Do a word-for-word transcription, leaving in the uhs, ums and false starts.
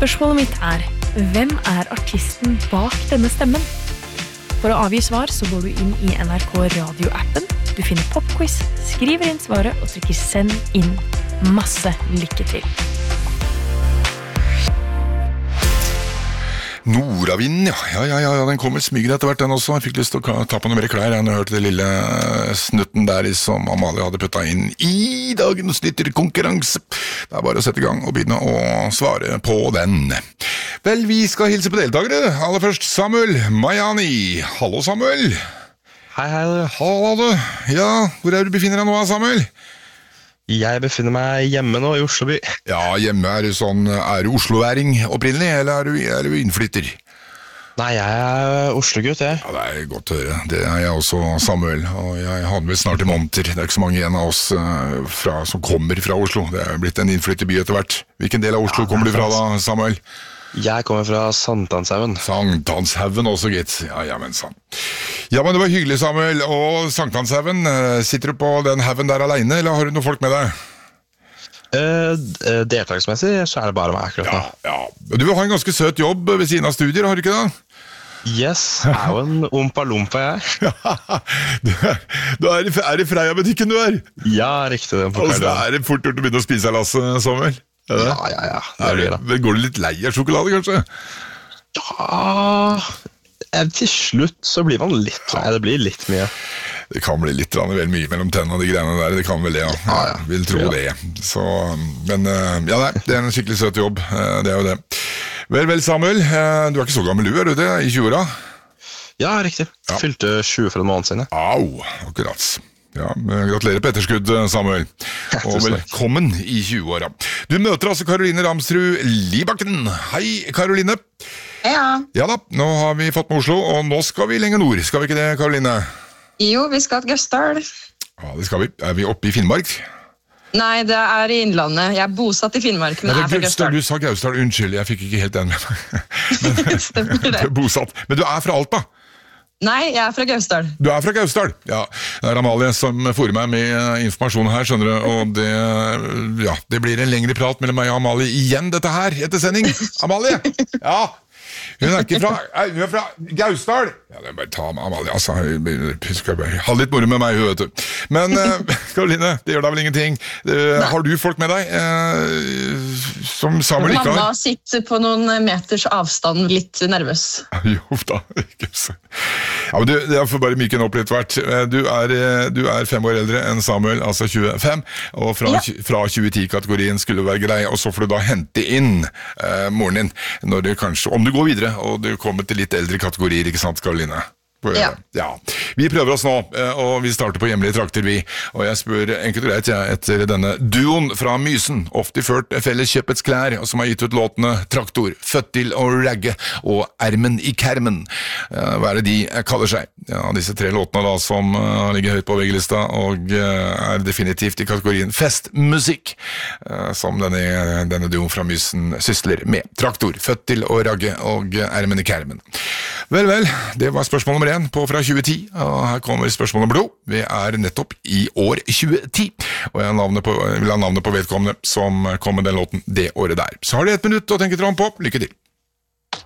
Spørsmålet mitt er, hvem er artisten bak denne stemmen? For å avgi svar så går du inn i N R K Radio-appen, du finner popquiz, skriver inn svaret og trykker send inn. Masse lykke til. Nordavind, ja. Ja, ja, ja, den kommer smygen etter hvert den også. Jeg fikk lyst til å ta på noe mer klær. Jeg hørte det lille snutten der som Amalie hadde puttet inn i dagens lytterkonkurranse. Det er bare å sette i gang og begynne å svare på den. Vel, vi skal hilse på deltakere. Aller først Samuel Mayani. Hallo, Samuel. Hei, hei. Hallo, du. Ja, hvor er du befinner deg nå, Samuel? Jeg befinner meg hjemme nå i Oslo by. Ja, hjemme er du sånn, er du Oslo-væring opprinnelig, eller er du, er du innflytter? Nei, jeg er Oslo-gutt, jeg. Ja, det er godt å høre. Det er jeg også, Samuel, og jeg har vel snart i måneder. Det er ikke så mange igjen av oss uh, fra, som kommer fra Oslo. Det er blitt en innflytterby etter hvert. Hvilken del av Oslo ja, kommer du fra da, Samuel? Jeg kommer fra Sankthanshaugen. Sankthanshaugen også, gitt. Ja, ja, men sant. Ja, men det var hyggelig, Samuel. Og Sankthanshaugen, sitter du på den haugen der alene, eller har du noen folk med deg? Uh, deltaksmessig så er det bare meg akkurat nå. Ja, ja. Du vil ha en ganske søt jobb ved siden av studier, har du ikke det? Yes, jeg er jo en ompa-lompa, jeg. du er, du er, i, er i Freia-butikken du er? Ja, riktig. Den og så er det fort gjort å begynne å spise av Lasse, Samuel. Ja, ja, ja. Det er det. Men går du litt lei av sjokolade, kanskje? Ja, til slutt så blir man litt lei. Det blir litt mye. Det kan bli litt vel mye mellom tennene og de greiene der. Det kan vel det, ja. Ja, ja. Jeg vil tro ja. det. Så, men ja, nei, det er en skikkelig søt jobb. Det er jo det. Vel, vel, Samuel. Du er ikke så gammel du, er du det? I tjue-åra? Ja, riktig. Jeg ja. fylte tjue for en måned siden. Au, akkurat. Ja, gratulerer på etterskudd, Samuel. Og velkommen i tjue-åra. Du møter altså Karoline Ramsrud Libakken. Hei, Karoline. Ja. Ja da, nå har vi fått med Oslo, og nå skal vi lenger nord. Skal vi ikke det, Karoline? Jo, vi skal til Gausdal. Ja, det skal vi. Er vi oppe i Finnmark? Nei, det er i Innlandet. Jeg er bosatt i Finnmark, men jeg er fra Gausdal. Du sa Gausdal, unnskyld, jeg fikk ikke helt den med meg. Stemmer det. Du er bosatt. Men du er fra Alta? Nei, jeg er fra Gausdal. Du er fra Gausdal? Ja, det er Amalie som får meg med informasjon her, skjønner du, og det, ja, det blir en lengre prat mellom meg og Amalie igjen dette her, etter sending. Amalie! Ja, hun er ikke fra, hun er fra Gausdal. Ja, det er bare ta med Amalie, altså, husk å ha litt moro med meg, vet du. Men, Karoline, det gjør da vel ingenting. Uh, har du folk med deg uh, som Samuel ikke har? Mamma sitter på noen meters avstand, litt nervøs. Jo da, ikke så. Ja, men du, jeg får bare myke den opp litt hvert. Du er, du er fem år eldre enn Samuel, altså tjuefem, og fra, ja. fra tjue ti-kategorien skulle det være grei, og så får du da hente inn uh, moren din, når du kanskje, om du går videre, og du kommer til litt eldre kategorier, ikke sant, Karoline? Ja. ja. Vi prøver oss nå, og vi starter på hjemlige trakter, vi. Og jeg spør enkelt og greit, jeg, etter denne duoen fra Mysen, ofte ført Felleskjøpets klær, og som har gitt ut låtene Traktor, Født til å ragge og Ermen i kermen. Hva er det de kaller seg? Ja, disse tre låtene da, som ligger høyt på V G-lista, og er definitivt i kategorien festmusikk, som denne, denne duoen fra Mysen sysler med. Traktor, Født til å ragge og Ermen i kermen. Vel, vel, det var spørsmål nummer én på fra tjue ti, og her kommer spørsmål nummer to. Vi er nettopp i år tjue ti, og jeg vil ha navnet på vedkommende som kom med den låten det året der. Så har du et minutt å tenke deg om på. Lykke til!